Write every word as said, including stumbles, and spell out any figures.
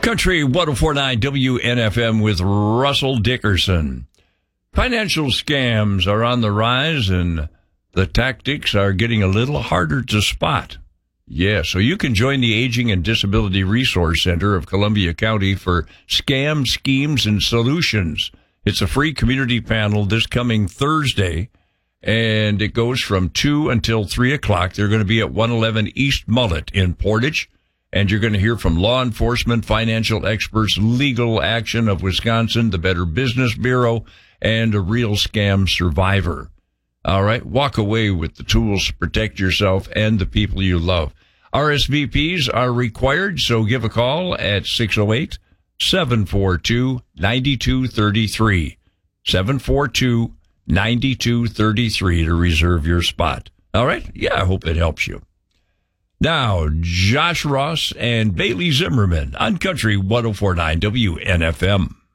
Country one oh four point nine W N F M with Russell Dickerson. Financial scams are on the rise, and the tactics are getting a little harder to spot. Yeah, so you can join the Aging and Disability Resource Center of Columbia County for Scam Schemes and Solutions. It's a free community panel this coming Thursday, and it goes from two until three o'clock. They're going to be at one eleven East Mullet in Portage, and you're going to hear from law enforcement, financial experts, Legal Action of Wisconsin, the Better Business Bureau, and a real scam survivor. All right, walk away with the tools to protect yourself and the people you love. R S V Ps are required, so give a call at six oh eight, seven four two, nine two three three. seven four two, nine two three three to reserve your spot. All right? Yeah, I hope it helps you. Now, Josh Ross and Bailey Zimmerman on Country one oh four point nine W N F M.